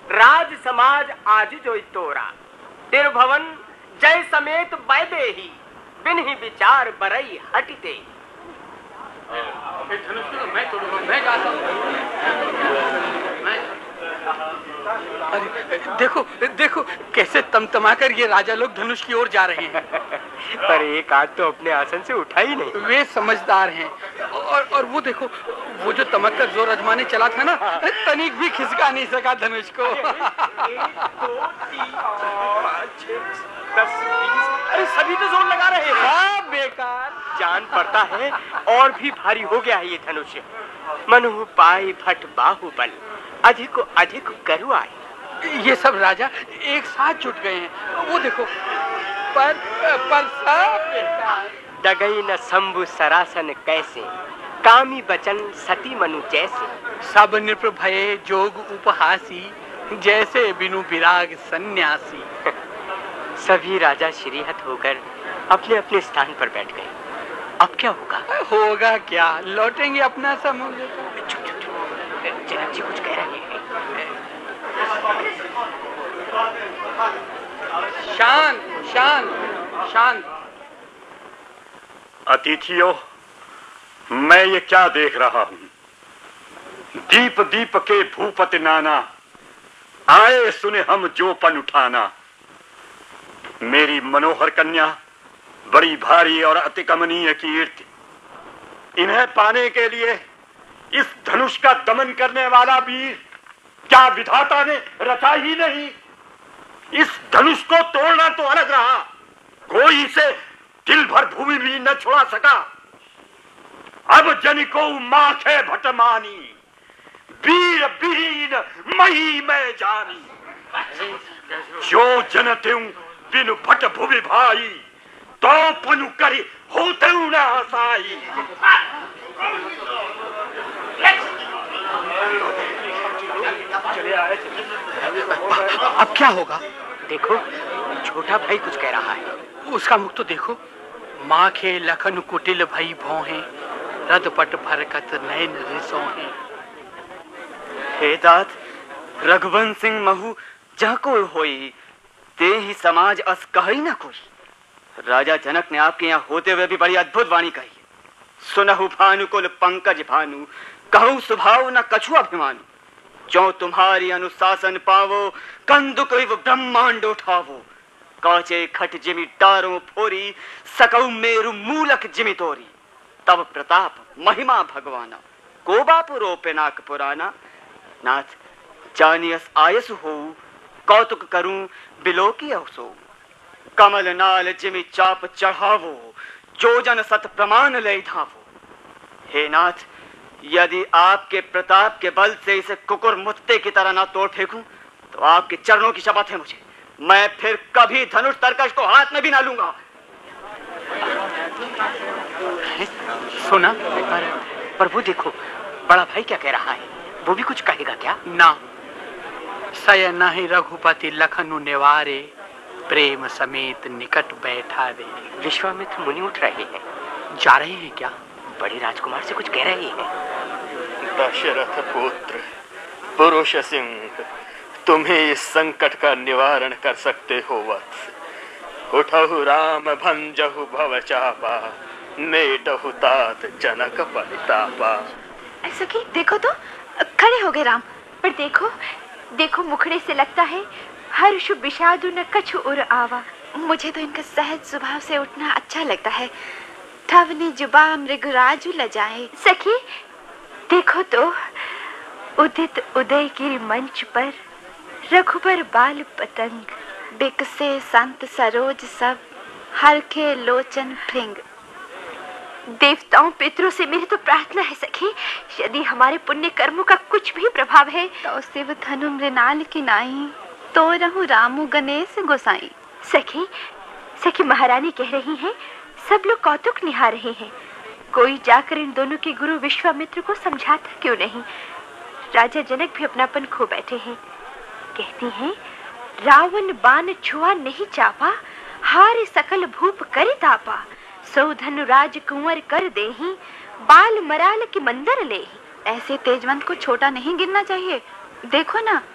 राज समाज आज जो तोरा, तिरुभवन जय समेत बैदे ही, बिन ही विचार बरई हटते। धनुष को मैं तोड़ूंगा, मैं जाता हूँ। अरे देखो देखो कैसे तमतमाकर ये राजा लोग धनुष की ओर जा रहे हैं। पर एक आध तो अपने आसन से उठा ही नहीं। वे समझदार हैं। और वो देखो, वो जो तमक्कर जोर अजमाने चला था ना, तनिक भी खिसका नहीं सका धनुष को। 1 2 3 4 5 6 10 20, अरे सभी तो जोर लगा रहे हैं। सब बेकार। जान पड़ता है और भी भारी हो गया है ये धनुष। मनु पाई भट बाहुबल, अधिक अधिक करु आए। ये सब राजा एक साथ जुट गए हैं। वो देखो, पर सब बेकार। डगई न शंभु सरासन कैसे, कामी बचन सती मनु जैसे। सब नृप भये जोग उपहासी, जैसे बिनु विराग सन्यासी। सभी राजा श्रीहत होकर अपने अपने स्थान पर बैठ गए। अब क्या होगा? होगा क्या, लौटेंगे अपना समुद्र। चुप चुप चुप, जनक जी कुछ कह रहे हैं। शांत शांत शांत। अतिथियों, मैं ये क्या देख रहा हूं? दीप दीप के भूपति नाना, आए सुने हम जोपन उठाना। मेरी मनोहर कन्या, बड़ी भारी और अति कमनीय कीर्ति, इन्हें पाने के लिए इस धनुष का दमन करने वाला वीर क्या विधाता ने रचा ही नहीं? इस धनुष को तोड़ना तो अलग रहा, कोई इसे दिल भर भूमि भी न छोड़ा सका। अब जन को माखे भटमानी, वीर बीन मही में जानी। जो जन त्यों बिनु भट भुवि भाई, तो पनु करी होते न हसाई। अब क्या होगा? देखो, छोटा भाई कुछ कह रहा है। उसका मुख तो देखो। माँ के लखन कुटिल भई भौहें, रद पट फरकत नयन रिसों हैं। हे तात, रघुवंश सिंह महु जह कोई होई, ते ही समाज अस कही न कोई। राजा जनक ने आपके यहाँ होते हुए भी बड़ी अद्भुत वाणी कही। सुनहु भानुकुल पंकज भानु, कहूँ स्वभाव न कछु अभिमानु। जो तुम्हारी अनुशासन पावो, कंदुक विव ब्रह्मांड उठावो। काचे खट जिमि टारों फोरी, सकऊ मेरु मूलक जिमि तोरी। तब प्रताप महिमा भगवाना, को बापु रोपे नाक पुराना। नाथ जानियस आयस हो, कौतुक करूं बिलोकी अवसो। कमल नाल जिमि चाप चढ़ावो, जो जन सत प्रमाण ले धावो। हे नाथ, यदि आपके प्रताप के बल से इसे कुकुर मुत्ते की तरह ना तोड़ फेंकूं, तो आपके चरणों की शपथ है मुझे, मैं फिर कभी धनुष तरकश को हाथ में भी ना लूंगा। सुना? पर वो देखो, बड़ा भाई क्या कह रहा है, वो भी कुछ कहेगा क्या? ना, सय नहीं रघुपति लखनु निवारे, प्रेम समेत निकट बैठा रे। विश्वामित्र मुनि उठ रहे हैं। जा रहे हैं क्या? बड़े राजकुमार से कुछ कह रहे हैं। दशरथ पुत्र पुरुष सिंह, तुम्हें इस संकट का निवारण कर सकते हो वत्स। उठहु राम भंजहु भव चापा, मेटहु तात जनक परितापा। सखी देखो तो, खड़े हो गए राम। पर देखो देखो, मुखड़े से लगता है हर्ष विषादु न कछु उर आवा। मुझे तो इनका सहज स्वभाव से उठना अच्छा लगता है। ठवनी जुबा मृगराजु लजाए। सखी देखो तो, उदित उदय गिरि मंच पर, रघुबर बाल पतंग। बिकसे संत सरोज सब, हल्के लोचन भृंग। देवताओं पितरों से मेरी तो प्रार्थना है सखी, यदि हमारे पुण्य कर्मों का कुछ भी प्रभाव है तो शिव धनु मृणाल की नाई, तो रहु रामु गणेश गोसाई। सखी सखी महारानी कह रही हैं, सब लोग कौतुक निहार रहे हैं। कोई जाकर इन दोनों के गुरु विश्वामित्र को समझाता क्यों नहीं? राजा जनक भी अपनापन खो बैठे हैं। कहती हैं, रावण बाण छुआ नहीं चापा, हार सकल भूप करि तापा। सौ धनु राज कुंवर कर देहि, बाल मराल की मंदर लेहि। ऐसे तेजवंत को छोटा नहीं गिनना चाहिए। देखो ना,